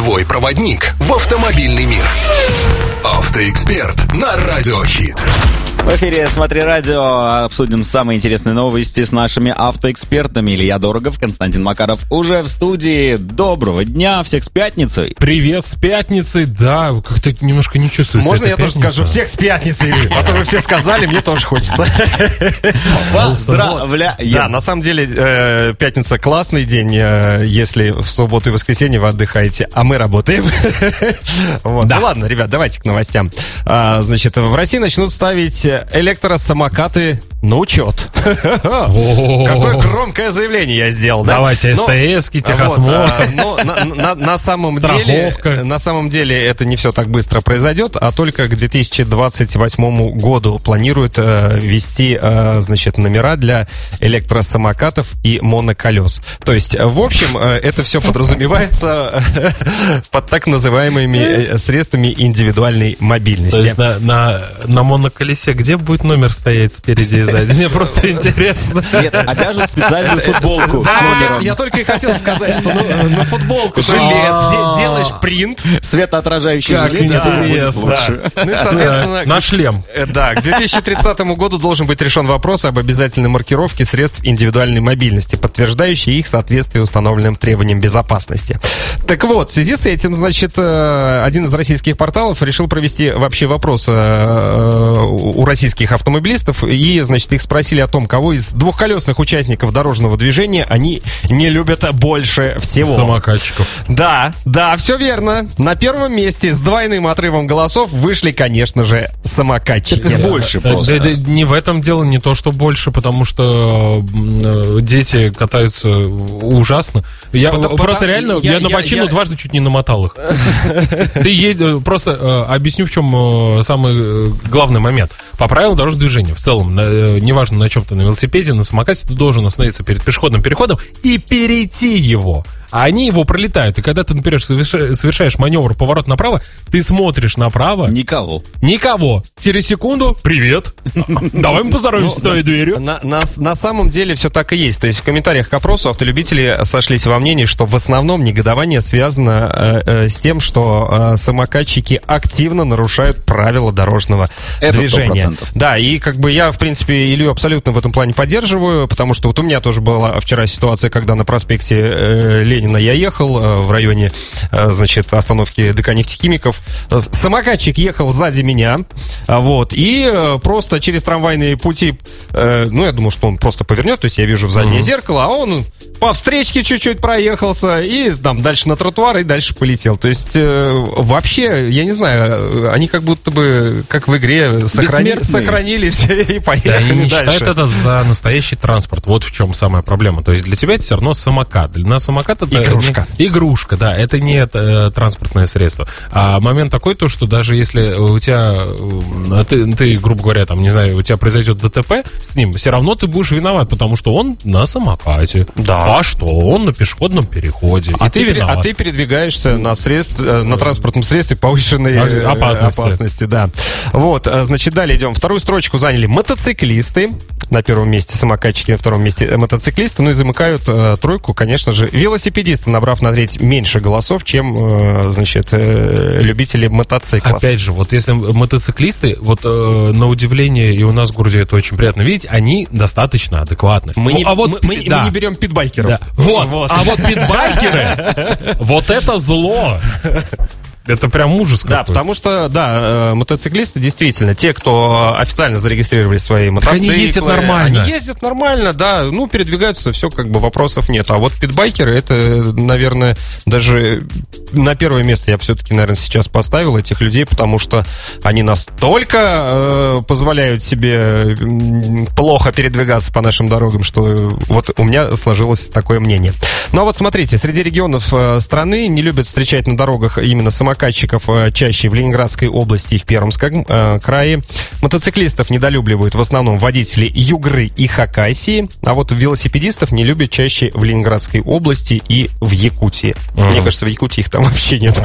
Твой проводник в автомобильный мир. Автоэксперт на Радио Хит. В эфире «Смотри радио». Обсудим самые интересные новости с нашими автоэкспертами. Илья Дорогов, Константин Макаров уже в студии. Доброго дня, всех с пятницей. Привет, с пятницей. Да, как-то немножко не чувствуется. Можно я тоже скажу? Всех с пятницей. А то вы все сказали, мне тоже хочется. Поздравляю. Да, на самом деле пятница классный день, если в субботу и воскресенье вы отдыхаете, а мы работаем. Ну ладно, ребят, давайте к новостям. Значит, в России начнут ставить электросамокаты на учет. Какое громкое заявление я сделал, да? Давайте СТС-ки, техосмотр. На самом деле это не все так быстро произойдет, а только к 2028 году планируют ввести, значит, номера для электросамокатов и моноколес. То есть, в общем, это все подразумевается под так называемыми средствами индивидуальной мобильности. То есть на моноколесе где будет номер стоять спереди и сзади? Мне просто интересно. Нет, обяжут специальную футболку с номером. Я только и хотел сказать, что на футболку жилет делаешь принт. Светоотражающий жилет. Интересно. Ну и, соответственно... На шлем. Да, к 2030 году должен быть решен вопрос об обязательной маркировке средств индивидуальной мобильности, подтверждающей их соответствие установленным требованиям безопасности. Так вот, в связи с этим, значит, один из российских порталов решил провести вообще вопрос у российских автомобилистов, и, значит, их спросили о том, кого из двухколесных участников дорожного движения они не любят больше всего. Самокатчиков. Да, все верно. На первом месте с двойным отрывом голосов вышли, конечно же, самокатчики. Больше просто. Не в этом дело, не то, что больше, потому что дети катаются ужасно. Я просто реально, я на бочину дважды чуть не намотал их. Просто объясню, в чем самый главный момент. По правилам дорожного движения, в целом, неважно на чем ты, на велосипеде, на самокате, ты должен остановиться перед пешеходным переходом и перейти его. А они его пролетают. И когда ты, например, совершаешь маневр поворот направо, ты смотришь направо. Никого. Через секунду привет. Давай мы поздороваемся с твоей дверью. На самом деле все так и есть. То есть в комментариях к опросу автолюбители сошлись во мнении, что в основном негодование связано с тем, что самокатчики активно нарушают правила дорожного движения. 100%. Да, и как бы я, в принципе, Илью абсолютно в этом плане поддерживаю, потому что вот у меня тоже была вчера ситуация, когда на проспекте Ленина я ехал в районе, значит, остановки ДК нефтехимиков. Самокатчик ехал сзади меня, вот, и просто через трамвайные пути, я думал, что он просто повернет, то есть я вижу в заднее зеркало, а он по встречке чуть-чуть проехался и там дальше на тротуар и дальше полетел. То есть вообще, я не знаю, они как будто бы, как в игре, сохранились и поехали дальше. Они не считают это за настоящий транспорт. Вот в чем самая проблема. То есть для тебя это все равно самокат. Для самоката это игрушка, да, это не транспортное средство. А момент такой, то, что даже если у тебя, ты, грубо говоря, там, не знаю, у тебя произойдет ДТП с ним, все равно ты будешь виноват, потому что он на самокате. Да. А что? Он на пешеходном переходе. А ты передвигаешься на транспортном средстве повышенной опасности, да. Вот, значит, далее идем. Вторую строчку заняли мотоциклисты. На первом месте самокатчики, на втором месте мотоциклисты. Ну и замыкают тройку, конечно же, велосипедисты, набрав на треть меньше голосов, чем, значит, любители мотоциклов. Опять же, вот если мотоциклисты, вот на удивление, и у нас в городе это очень приятно видеть, они достаточно адекватны. Мы не берем питбайкеров. Да. Вот. А вот питбайкеры, вот это зло. Это прям ужас какой. Да, потому что, мотоциклисты действительно, те, кто официально зарегистрировали свои мотоциклы. Они ездят нормально. Они ездят нормально, да, передвигаются, все, как бы вопросов нет. А вот питбайкеры, это, наверное, даже на первое место я все-таки, наверное, сейчас поставил этих людей, потому что они настолько позволяют себе плохо передвигаться по нашим дорогам, что вот у меня сложилось такое мнение. Ну а вот смотрите, среди регионов страны не любят встречать на дорогах именно самокатчиков чаще в Ленинградской области и в Пермском крае. Мотоциклистов недолюбливают в основном водители Югры и Хакасии, а вот велосипедистов не любят чаще в Ленинградской области и в Якутии. Мне кажется, в Якутии их там вообще нет.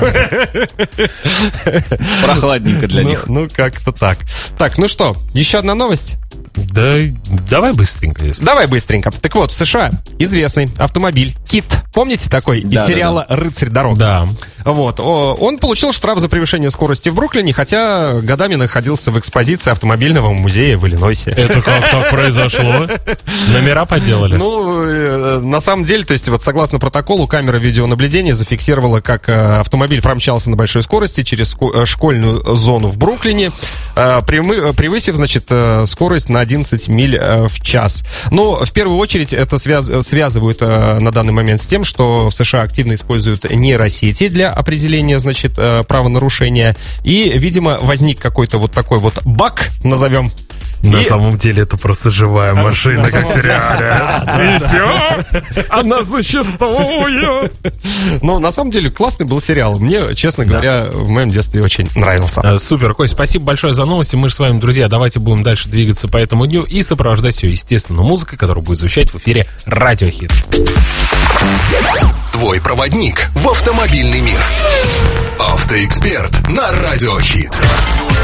Прохладненько для них. Ну, как-то так. Так, ну что, еще одна новость? Да, давай быстренько. Если. Давай быстренько. Так вот, в США известный автомобиль Кит. Помните такой? Из сериала «Рыцарь дорог». Да. Вот. Он получил штраф за превышение скорости в Бруклине, хотя годами находился в экспозиции автомобильного музея в Иллинойсе. Это как так произошло? Номера поделали? Ну, на самом деле, то есть вот согласно протоколу, камера видеонаблюдения зафиксировала, как автомобиль промчался на большой скорости через школьную зону в Бруклине, превысив, значит, скорость на 11 миль в час. Но в первую очередь это связывают на данный момент с тем, что в США активно используют нейросети для определения, значит, правонарушения. И, видимо, возник какой-то вот такой вот баг, назовем. На самом деле это просто живая машина, как в сериале. И все, она существует. Ну, на самом деле, классный был сериал. Мне, честно говоря, в моем детстве очень нравился. Супер, Кость, спасибо большое за новости. Мы же с вами, друзья, давайте будем дальше двигаться по этому дню и сопровождать все, естественно, музыкой, которая будет звучать в эфире Радиохит. Твой проводник в автомобильный мир. Автоэксперт на Радиохит.